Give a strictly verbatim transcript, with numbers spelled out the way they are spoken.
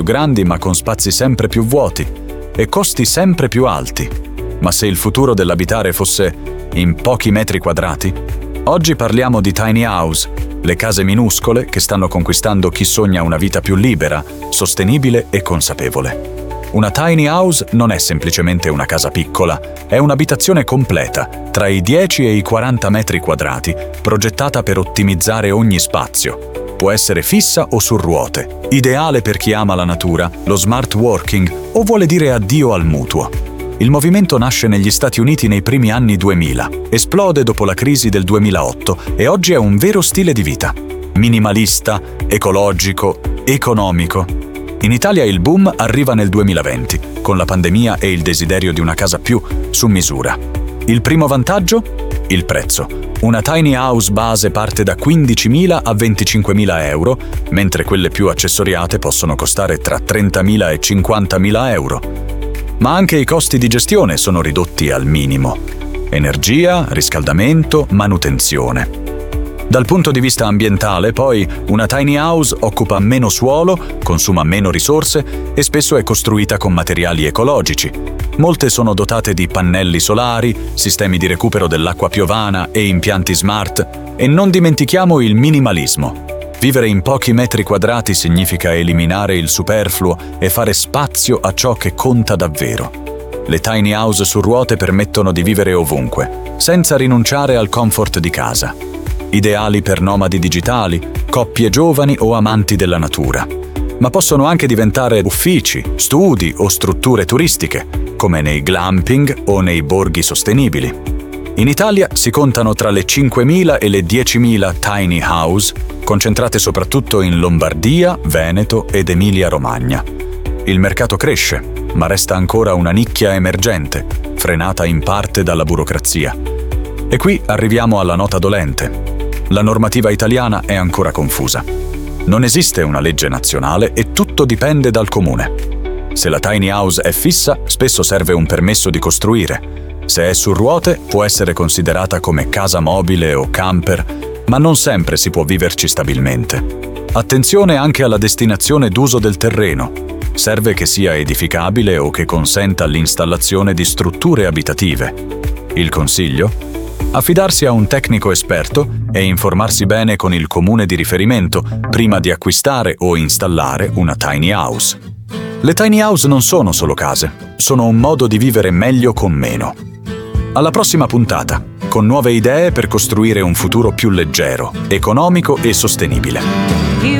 grandi ma con spazi sempre più vuoti e costi sempre più alti. Ma se il futuro dell'abitare fosse in pochi metri quadrati? Oggi parliamo di tiny house, le case minuscole che stanno conquistando chi sogna una vita più libera, sostenibile e consapevole. Una tiny house non è semplicemente una casa piccola, è un'abitazione completa, tra i dieci e i quaranta metri quadrati, progettata per ottimizzare ogni spazio. Può essere fissa o su ruote, ideale per chi ama la natura, lo smart working o vuole dire addio al mutuo. Il movimento nasce negli Stati Uniti nei primi anni duemila, esplode dopo la crisi del duemilaotto e oggi è un vero stile di vita. Minimalista, ecologico, economico. In Italia il boom arriva nel duemilaventi, con la pandemia e il desiderio di una casa più su misura. Il primo vantaggio? Il prezzo. Una tiny house base parte da quindicimila a venticinquemila euro, mentre quelle più accessoriate possono costare tra trentamila e cinquantamila euro. Ma anche i costi di gestione sono ridotti al minimo. Energia, riscaldamento, manutenzione. Dal punto di vista ambientale, poi, una tiny house occupa meno suolo, consuma meno risorse e spesso è costruita con materiali ecologici. Molte sono dotate di pannelli solari, sistemi di recupero dell'acqua piovana e impianti smart. E non dimentichiamo il minimalismo. Vivere in pochi metri quadrati significa eliminare il superfluo e fare spazio a ciò che conta davvero. Le tiny house su ruote permettono di vivere ovunque, senza rinunciare al comfort di casa. Ideali per nomadi digitali, coppie giovani o amanti della natura. Ma possono anche diventare uffici, studi o strutture turistiche, come nei glamping o nei borghi sostenibili. In Italia si contano tra le cinquemila e le diecimila tiny house, concentrate soprattutto in Lombardia, Veneto ed Emilia-Romagna. Il mercato cresce, ma resta ancora una nicchia emergente, frenata in parte dalla burocrazia. E qui arriviamo alla nota dolente. La normativa italiana è ancora confusa. Non esiste una legge nazionale e tutto dipende dal comune. Se la tiny house è fissa, spesso serve un permesso di costruire. Se è su ruote, può essere considerata come casa mobile o camper, ma non sempre si può viverci stabilmente. Attenzione anche alla destinazione d'uso del terreno. Serve che sia edificabile o che consenta l'installazione di strutture abitative. Il consiglio? Affidarsi a un tecnico esperto e informarsi bene con il comune di riferimento prima di acquistare o installare una tiny house. Le tiny house non sono solo case, sono un modo di vivere meglio con meno. Alla prossima puntata, con nuove idee per costruire un futuro più leggero, economico e sostenibile.